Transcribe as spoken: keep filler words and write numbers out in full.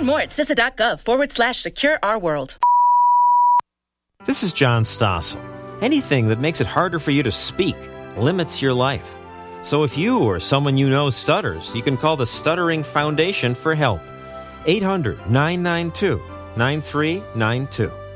more at cisa.gov forward slash secure our world. This is John Stossel. Anything that makes it harder for you to speak limits your life. So if you or someone you know stutters, you can call the Stuttering Foundation for help. eight hundred, nine nine two, nine three nine two.